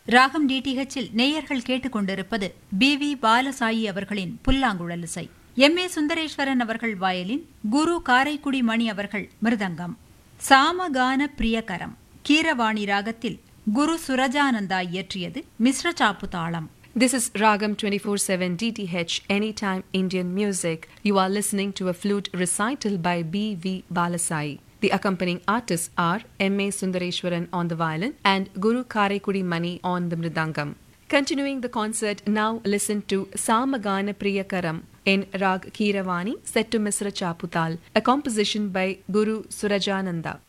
ராகம் டிடிஹெச்சில் நேயர்கள் கேட்டுக்கொண்டிருப்பது பி.வி. பாலசாயி அவர்களின் புல்லாங்குழல் இசை. எம்.ஏ. சுந்தரேஸ்வரன் அவர்கள் வயலின், குரு காரைக்குடி மணி அவர்கள் மிருதங்கம். சாமகான பிரியகரம் கீரவாணி ராகத்தில் குரு சுரஜானந்தா இயற்றியது. மிஸ்ர சாப்பு தாளம். This is Ragam 24/7 DTH Anytime Indian Music. You are listening to a flute recital by B.V. Balasai. The accompanying artists are M.A. Sundareshwaran on the violin and Guru Karaikudi Mani on the mridangam. Continuing the concert, now listen to Samagana Priyakaram in Rag Keeravani set to Misra Chaputal, a composition by Guru Surajananda.